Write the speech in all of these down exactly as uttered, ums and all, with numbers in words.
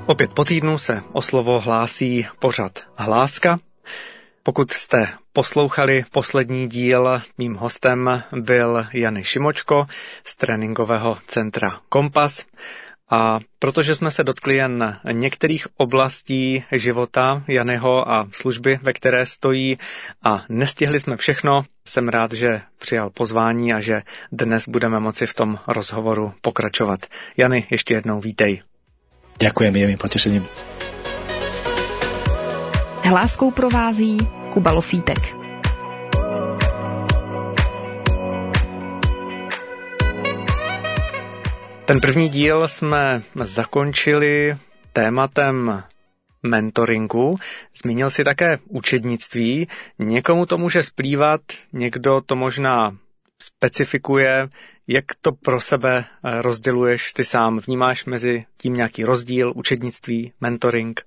Opět po týdnu se o slovo hlásí pořad Hláska. Pokud jste poslouchali poslední díl, mým hostem byl Jany Šimočko z tréninkového centra Kompas. A protože jsme se dotkli jen některých oblastí života Janyho a služby, ve které stojí, a nestihli jsme všechno, jsem rád, že přijal pozvání a že dnes budeme moci v tom rozhovoru pokračovat. Jany, ještě jednou vítej. Ďakujem, je mi potešením. Hláskou provází Kuba Lofítek. Ten první díl jsme zakončili tématem mentoringu. Zmínil si také učednictví. Někomu to může splývat, někdo to možná specifikuje. Jak to pro sebe rozděluješ ty sám? Vnímáš mezi tím nějaký rozdíl, učednictví, mentoring?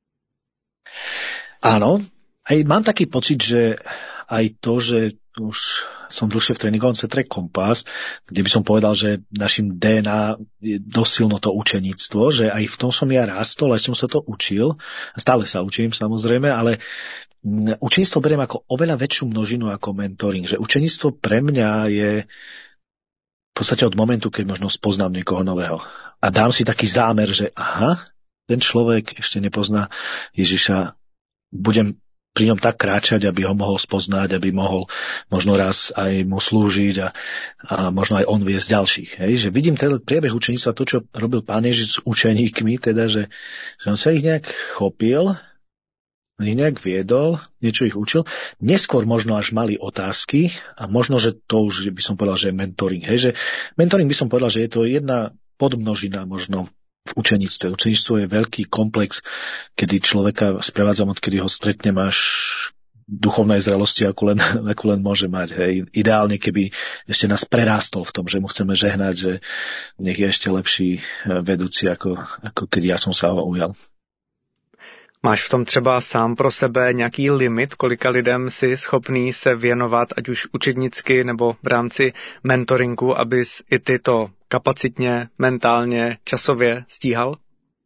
Áno, aj mám taký pocit, že aj to, že už som dlhšie v tréningovom centre Kompas, kde by som povedal, že našim dé en á je dosť silno to učeníctvo, že aj v tom som ja rástol, aj som sa to učil. Stále sa učím, samozrejme, ale učeníctvo beriem ako oveľa väčšiu množinu ako mentoring. Že učeníctvo pre mňa je v podstate od momentu, keď možno spoznám niekoho nového. A dám si taký zámer, že aha, ten človek ešte nepozná Ježiša, budem pri ňom tak kráčať, aby ho mohol spoznať, aby mohol možno raz aj mu slúžiť a, a možno aj on viesť ďalších. Hej? Že vidím ten priebeh učeníctva, to, čo robil Pán Ježiš s učeníkmi, teda, že, že on sa ich nejak chopil, ich nejak viedol, niečo ich učil. Neskôr možno až mali otázky a možno, že to už by som povedal, že je mentoring. Hej? Že mentoring by som povedal, že je to jedna podmnožina možno v učeníctve. Učeníctvo je veľký komplex, kedy človeka sprevádzam, odkedy ho stretnem až duchovnej zrelosti, ako len, ako len môže mať. Hej. Ideálne, keby ešte nás prerástol v tom, že mu chceme žehnať, že nech je ešte lepší vedúci, ako, ako keď ja som sa ho ujal. Máš v tom třeba sám pro sebe nějaký limit, kolika lidem si schopný se věnovat, ať už učednicky nebo v rámci mentoringu, abys i ty to kapacitně, mentálně, časově stíhal?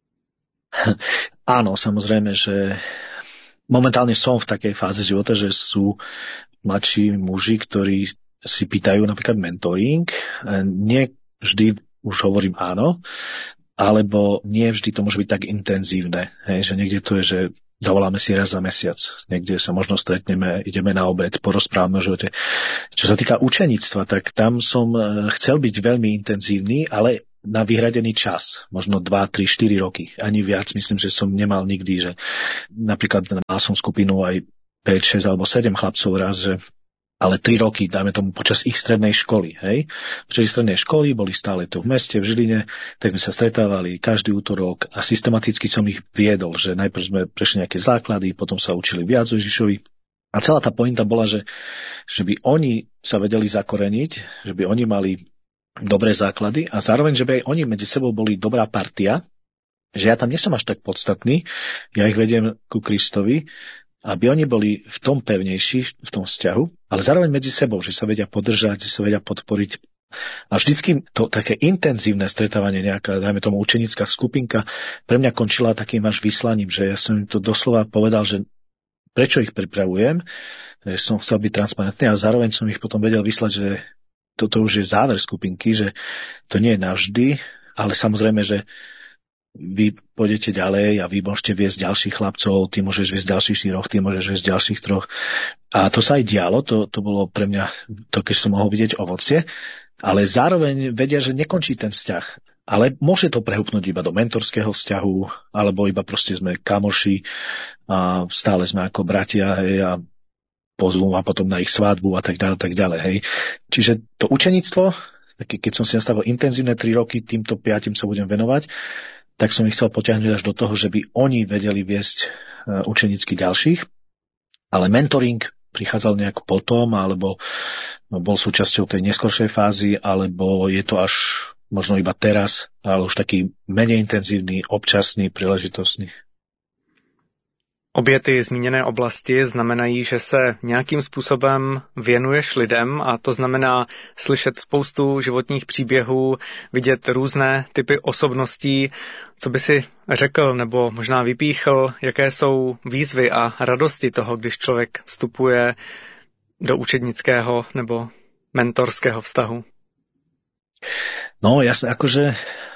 Áno, samozrejme, že momentálne som v takej fáze života, že sú mladší muži, ktorí si pýtajú napríklad mentoring. Nie vždy už hovorím áno, alebo nie vždy to môže byť tak intenzívne, hej, že niekde to je, že zavoláme si raz za mesiac, niekde sa možno stretneme, ideme na obed, porozprávame o živote. Čo sa týka učeníctva, tak tam som chcel byť veľmi intenzívny, ale na vyhradený čas, možno dva, tri, štyri roky, ani viac, myslím, že som nemal nikdy, že napríklad mal som skupinu aj päť, šesť alebo sedem chlapcov raz, že ale tri roky, dáme tomu, počas ich strednej školy, hej. Počas ich strednej školy boli stále tu v meste, v Žiline, tak sme sa stretávali každý útorok a systematicky som ich viedol, že najprv sme prešli nejaké základy, potom sa učili viac o Ježišovi. A celá tá pointa bola, že, že by oni sa vedeli zakoreniť, že by oni mali dobré základy a zároveň, že by aj oni medzi sebou boli dobrá partia, že ja tam nie som až tak podstatný, ja ich vediem ku Kristovi, aby oni boli v tom pevnejší, v tom vzťahu, ale zároveň medzi sebou, že sa vedia podržať, že sa vedia podporiť. A vždycky to také intenzívne stretávanie, nejaká, dajme tomu, učenická skupinka, pre mňa končila takým až vyslaním, že ja som im to doslova povedal, že prečo ich pripravujem, že som chcel byť transparentný a zároveň som ich potom vedel vyslať, že toto už je záver skupinky, že to nie je navždy, ale samozrejme, že vy pôjdete ďalej a vy môžete viesť ďalších chlapcov, ty môžeš viesť ďalších štyroch, ty môžeš viesť ďalších troch. A to sa aj dialo, to, to bolo pre mňa to, keď som mohol vidieť ovocie, ale zároveň vedia, že nekončí ten vzťah. Ale môže to prehúpnúť iba do mentorského vzťahu, alebo iba proste sme kamoši a stále sme ako bratia, hej, a pozvú ma potom na ich svadbu a tak ďalej, tak ďalej, hej. Čiže to učeníctvo, keď som si nastavil intenzívne tri roky, týmto piatim sa budem venovať, tak som ich chcel potiahnuť až do toho, že by oni vedeli viesť učenícky ďalších. Ale mentoring prichádzal nejak potom, alebo bol súčasťou tej neskoršej fázy, alebo je to až možno iba teraz, ale už taký menej intenzívny, občasný, príležitostný. O Obě ty zmíněné oblasti znamenají, že se nějakým způsobem věnuješ lidem a to znamená slyšet spoustu životních příběhů, vidět různé typy osobností. Co by si řekl nebo možná vypíchl, jaké jsou výzvy a radosti toho, když člověk vstupuje do učednického nebo mentorského vztahu? No jasne, akože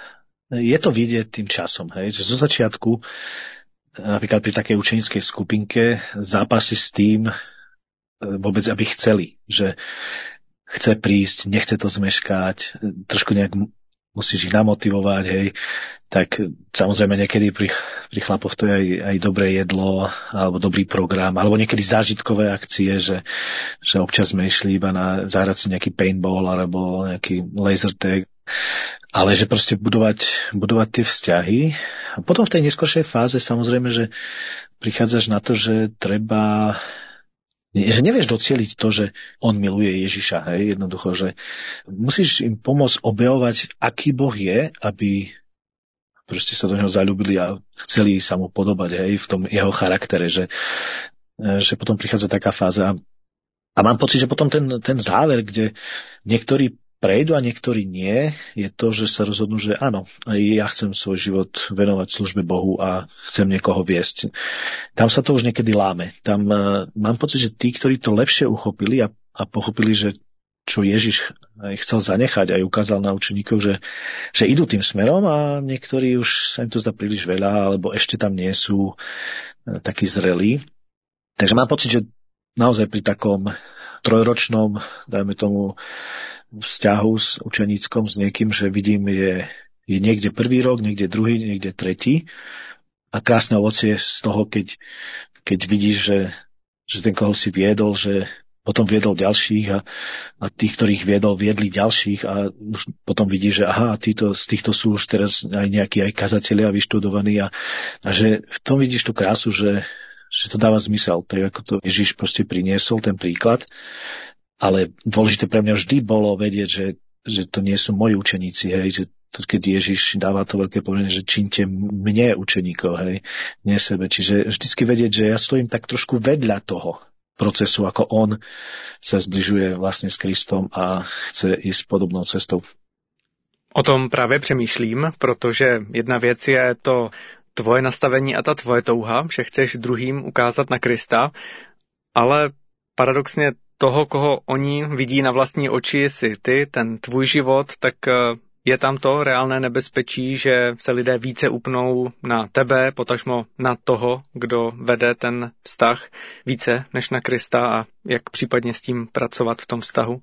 je to vidieť tým časom, hej, že zo začiatku napríklad pri takej učenickej skupinke zápasy s tým vôbec, aby chceli, že chce prísť, nechce to zmeškať, trošku nejak musíš ich namotivovať, hej, tak samozrejme niekedy pri, pri chlapoch to je aj, aj dobré jedlo, alebo dobrý program, alebo niekedy zážitkové akcie, že, že občas sme išli iba na zahrať si nejaký paintball, alebo nejaký laser tag, ale že proste budovať, budovať tie vzťahy. A potom v tej neskoršej fáze samozrejme, že prichádzaš na to, že treba, že nevieš docieliť to, že on miluje Ježiša, hej, jednoducho, že musíš im pomôcť objavovať, aký Boh je, aby proste sa do neho zaľúbili a chceli sa mu podobať, hej, v tom jeho charaktere, že, že potom prichádza taká fáza. A mám pocit, že potom ten, ten záver, kde niektorí prejdú a niektorí nie, je to, že sa rozhodnú, že áno, aj ja chcem svoj život venovať službe Bohu a chcem niekoho viesť. Tam sa to už niekedy láme. Tam uh, mám pocit, že tí, ktorí to lepšie uchopili a, a pochopili, že čo Ježiš aj chcel zanechať, aj ukázal na učeníkov, že, že idú tým smerom a niektorí už sa im to zdá príliš veľa, alebo ešte tam nie sú uh, takí zrelí. Takže mám pocit, že naozaj pri takom trojročnom, dajme tomu, vzťahu s učeníckom, s niekým, že vidím, je, je niekde prvý rok, niekde druhý, niekde tretí. A krásne ovocie z toho, keď, keď vidíš, že, že ten, koho si viedol, že potom viedol ďalších a, a tých, ktorých viedol, viedli ďalších a už potom vidíš, že aha, títo, z týchto sú už teraz aj nejakí aj kazatelia vyštudovaní a, a že v tom vidíš tú krásu, že, že to dáva zmysel, tak ako to Ježiš proste priniesol, ten príklad. Ale dôležité pre mňa vždy bolo vedieť, že, že to nie sú moji učeníci, hej, že to, keď Ježiš dáva to veľké povedanie, že čínte mne učeníkov, hej, nie sebe. Čiže vždycky vedieť, že ja stojím tak trošku vedľa toho procesu, ako on sa zbližuje vlastne s Kristom a chce ísť podobnou cestou. O tom právě přemýšlím, protože jedna věc je to tvoje nastavení a ta tvoje touha, že chceš druhým ukázat na Krista, ale paradoxně toho, koho oni vidí na vlastní oči, si ty, ten tvůj život, tak je tam to reálné nebezpečí, že se lidé více upnou na tebe, potažmo na toho, kdo vede ten vztah, více než na Krista a jak případně s tím pracovat v tom vztahu?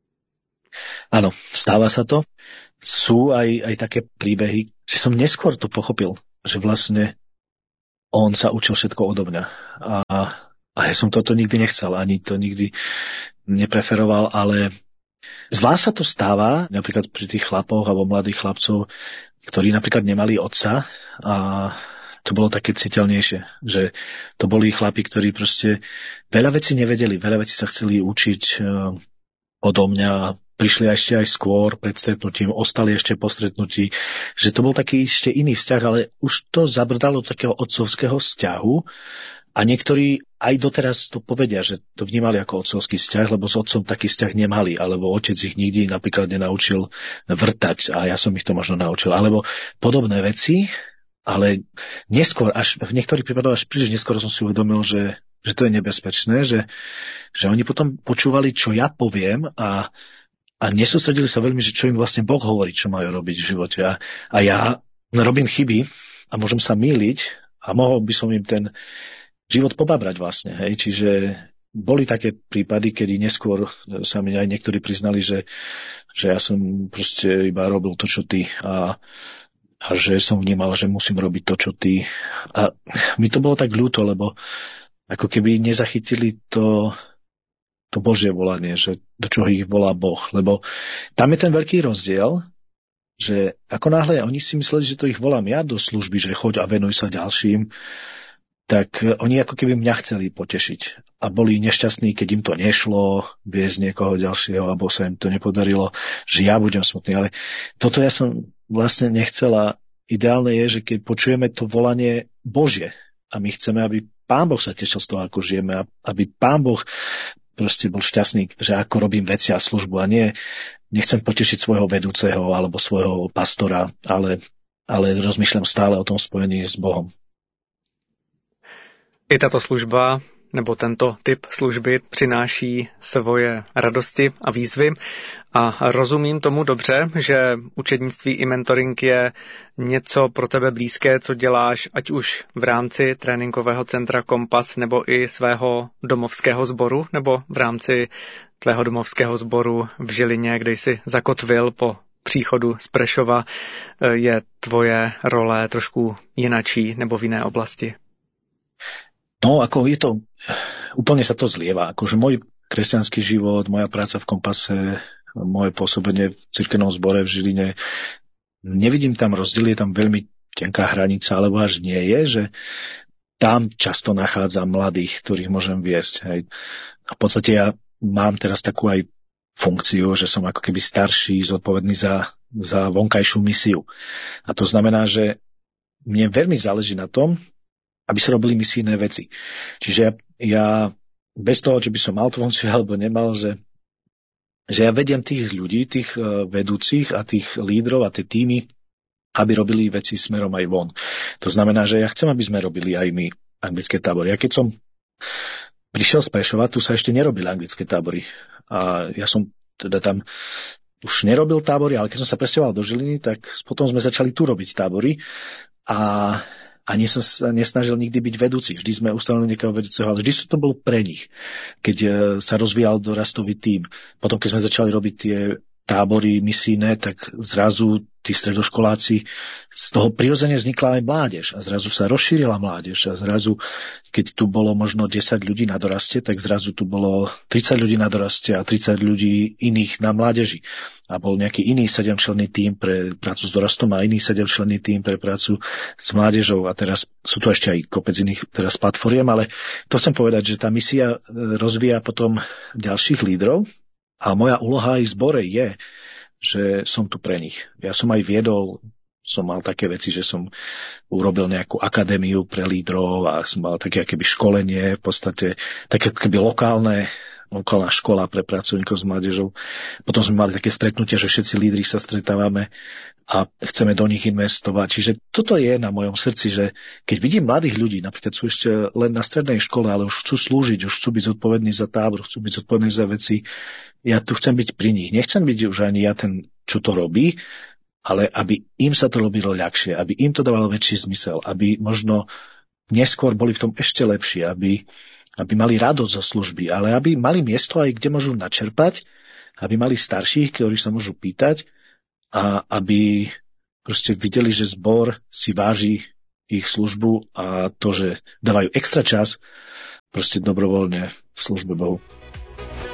Áno, stáva sa to. Sú aj, aj také príbehy, že som neskôr to pochopil, že vlastne on sa učil všetko odo mňa. A A ja som toto nikdy nechcel, ani to nikdy nepreferoval, ale zvlášť sa to stáva, napríklad pri tých chlapoch alebo mladých chlapcov, ktorí napríklad nemali otca a to bolo také citeľnejšie, že to boli chlapi, ktorí proste veľa vecí nevedeli, veľa vecí sa chceli učiť odo mňa, prišli ešte aj skôr pred stretnutím, ostali ešte po stretnutí, že to bol taký ešte iný vzťah, ale už to zabrdalo do takého otcovského vzťahu. A niektorí aj doteraz to povedia, že to vnímali ako otcovský vzťah, lebo s otcom taký vzťah nemali, alebo otec ich nikdy napríklad nenaučil vrtať a ja som ich to možno naučil, alebo podobné veci, ale neskôr, až v niektorých prípadoch až príliš neskôr som si uvedomil, že, že to je nebezpečné, že, že oni potom počúvali, čo ja poviem a, a nesústredili sa veľmi, že čo im vlastne Boh hovorí, čo majú robiť v živote. A, a ja robím chyby a môžem sa mýliť a mohol by som im ten život pobabrať vlastne, hej, čiže boli také prípady, kedy neskôr sa mi aj niektorí priznali, že, že ja som proste iba robil to, čo ty a, a že som vnímal, že musím robiť to, čo ty a mi to bolo tak ľúto, lebo ako keby nezachytili to, to Božie volanie, že do čoho ich volá Boh, lebo tam je ten veľký rozdiel, že ako náhle oni si mysleli, že to ich volám ja do služby, že choď a venuj sa ďalším, tak oni ako keby mňa chceli potešiť. A boli nešťastní, keď im to nešlo, viesť niekoho ďalšieho, alebo sa im to nepodarilo, že ja budem smutný. Ale toto ja som vlastne nechcela. Ideálne je, že keď počujeme to volanie Božie a my chceme, aby Pán Boh sa tešil z toho, ako žijeme, aby Pán Boh proste bol šťastný, že ako robím veci a službu a nie, nechcem potešiť svojho vedúceho alebo svojho pastora, ale, ale rozmýšľam stále o tom spojení s Bohom. I tato služba nebo tento typ služby přináší svoje radosti a výzvy a rozumím tomu dobře, že učednictví i mentoring je něco pro tebe blízké, co děláš ať už v rámci tréninkového centra Kompas nebo i svého domovského sboru nebo v rámci tvého domovského sboru v Žilině, kde jsi zakotvil po příchodu z Prešova, je tvoje role trošku jinačí nebo v jiné oblasti? No, ako je to, úplne sa to zlieva. Akože môj kresťanský život, moja práca v Kompase, moje pôsobenie v cirkevnom zbore v Žiline, nevidím tam rozdiel, je tam veľmi tenká hranica, alebo až nie je, že tam často nachádzam mladých, ktorých môžem viesť. Hej. A v podstate ja mám teraz takú aj funkciu, že som ako keby starší, zodpovedný za, za vonkajšiu misiu. A to znamená, že mne veľmi záleží na tom, aby sa robili misijné veci. Čiže ja, ja bez toho, že by som mal tú funkciu alebo nemal, že, že ja vediem tých ľudí, tých uh, vedúcich a tých lídrov a tie týmy, aby robili veci smerom aj von. To znamená, že ja chcem, aby sme robili aj my anglické tábory. Ja keď som prišiel z Prešova, tu sa ešte nerobili anglické tábory. A ja som teda tam už nerobil tábory, ale keď som sa presťahoval do Žiliny, tak potom sme začali tu robiť tábory. A A nie som sa nesnažil nikdy byť vedúci. Vždy sme ustanovili niekoho vedúceho, ale vždy to bolo pre nich. Keď sa rozvíjal dorastový tím. Potom, keď sme začali robiť tie tábory misijné, tak zrazu tí stredoškoláci, z toho prirodzene vznikla aj mládež. A zrazu sa rozšírila mládež. A zrazu, keď tu bolo možno desať ľudí na doraste, tak zrazu tu bolo tridsať ľudí na doraste a tridsať ľudí iných na mládeži. A bol nejaký iný sedemčlenný tím pre prácu s dorastom a iný sedemčlenný tím pre prácu s mládežou. A teraz sú tu ešte aj kopec iných teraz platformiem, ale to chcem povedať, že tá misia rozvíja potom ďalších lídrov a moja úloha aj v zbore je, že som tu pre nich. Ja som aj viedol, som mal také veci, že som urobil nejakú akadémiu pre lídrov a som mal také akéby školenie, v podstate také akéby lokálne lokálna škola pre pracovníkov s mládežou. Potom sme mali také stretnutie, že všetci lídri sa stretávame a chceme do nich investovať. Čiže toto je na mojom srdci, že keď vidím mladých ľudí, napríklad sú ešte len na strednej škole, ale už chcú slúžiť, už chcú byť zodpovední za tábor, chcú byť zodpovední za veci, ja tu chcem byť pri nich. Nechcem byť už ani ja ten, čo to robí, ale aby im sa to robilo ľahšie, aby im to dávalo väčší zmysel, aby možno neskôr boli v tom ešte lepšie, aby aby mali radosť zo služby, ale aby mali miesto aj, kde môžu načerpať, aby mali starších, ktorí sa môžu pýtať a aby proste videli, že zbor si váži ich službu a to, že dávajú extra čas proste dobrovoľne v službe Bohu.